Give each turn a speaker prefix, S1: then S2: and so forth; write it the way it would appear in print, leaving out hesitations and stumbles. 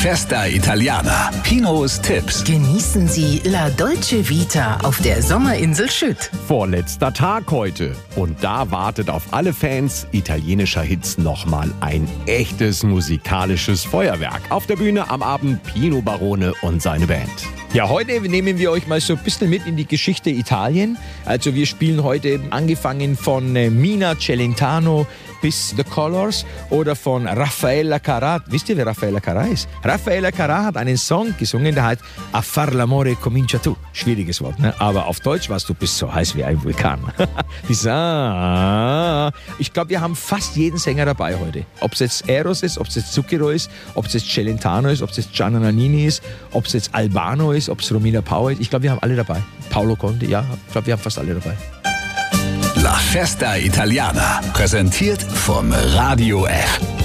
S1: Festa Italiana. Pinos Tipps.
S2: Genießen Sie La Dolce Vita auf der Sommerinsel Schütt.
S3: Vorletzter Tag heute. Und da wartet auf alle Fans italienischer Hits nochmal ein echtes musikalisches Feuerwerk. Auf der Bühne am Abend Pino Barone und seine Band.
S4: Ja, heute nehmen wir euch mal so ein bisschen mit in die Geschichte Italien. Also wir spielen heute angefangen von Mina Celentano bis The Colors oder von Raffaella Carrà. Wisst ihr, wer Raffaella Carrà ist? Raffaella Carrà hat einen Song gesungen, der heißt A far l'amore comincia tu. Schwieriges Wort, ne? Aber auf Deutsch warst du bist so heiß wie ein Vulkan. Ich glaube, wir haben fast jeden Sänger dabei heute. Ob es jetzt Eros ist, ob es jetzt Zucchero ist, ob es jetzt Celentano ist, ob es jetzt Gianna Nannini ist, ob es jetzt Albano ist, ob es Romina Power ist. Ich glaube, wir haben alle dabei. Paolo Conte, ja, ich glaube, wir haben fast alle dabei.
S1: La Festa Italiana. Präsentiert vom Radio F.